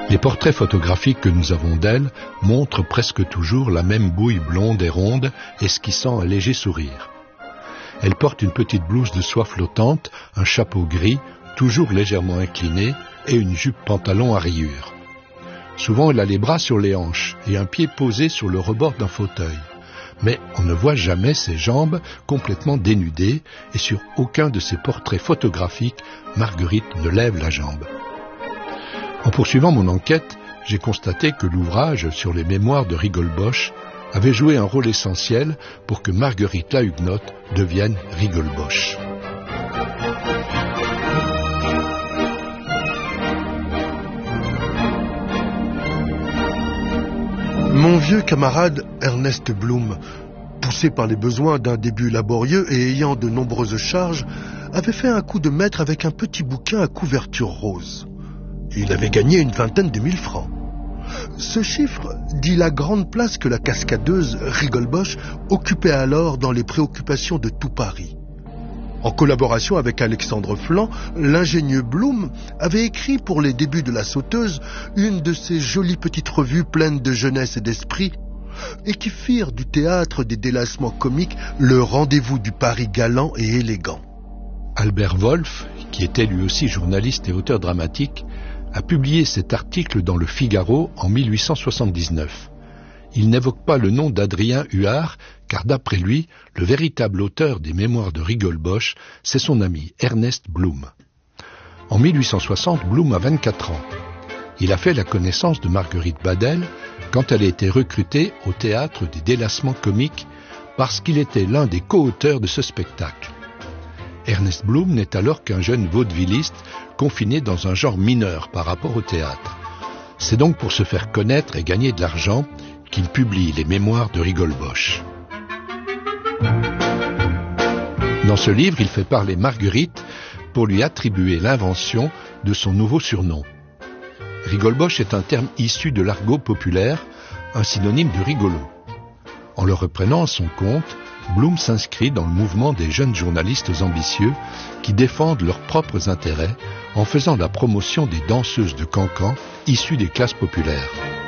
Les portraits photographiques que nous avons d'elle montrent presque toujours la même bouille blonde et ronde, esquissant un léger sourire. Elle porte une petite blouse de soie flottante, un chapeau gris, toujours légèrement incliné, et une jupe-pantalon à rayures. Souvent, elle a les bras sur les hanches et un pied posé sur le rebord d'un fauteuil. Mais on ne voit jamais ses jambes complètement dénudées, et sur aucun de ses portraits photographiques, Marguerite ne lève la jambe. En poursuivant mon enquête, j'ai constaté que l'ouvrage sur les mémoires de Rigolbosch avait joué un rôle essentiel pour que Marguerite la Huguenote devienne Rigolbosch. Mon vieux camarade Ernest Blum, poussé par les besoins d'un début laborieux et ayant de nombreuses charges, avait fait un coup de maître avec un petit bouquin à couverture rose. Il avait gagné une 20 000 francs. Ce chiffre dit la grande place que la cascadeuse Rigolbosch occupait alors dans les préoccupations de tout Paris. En collaboration avec Alexandre Flan, l'ingénieux Blum avait écrit pour les débuts de la sauteuse une de ces jolies petites revues pleines de jeunesse et d'esprit, et qui firent du théâtre des délassements comiques le rendez-vous du Paris galant et élégant. Albert Wolff, qui était lui aussi journaliste et auteur dramatique, a publié cet article dans le Figaro en 1879. Il n'évoque pas le nom d'Adrien Huard, car d'après lui, le véritable auteur des mémoires de Rigolbosch, c'est son ami Ernest Blum. En 1860, Blum a 24 ans. Il a fait la connaissance de Marguerite Badel quand elle a été recrutée au théâtre des délassements comiques parce qu'il était l'un des co-auteurs de ce spectacle. Ernest Blum n'est alors qu'un jeune vaudevilliste confiné dans un genre mineur par rapport au théâtre. C'est donc pour se faire connaître et gagner de l'argent qu'il publie les mémoires de Rigolbosch. Dans ce livre, il fait parler Marguerite pour lui attribuer l'invention de son nouveau surnom. Rigolbosch est un terme issu de l'argot populaire, un synonyme de rigolo. En le reprenant à son compte, Blum s'inscrit dans le mouvement des jeunes journalistes ambitieux qui défendent leurs propres intérêts en faisant la promotion des danseuses de cancan issues des classes populaires.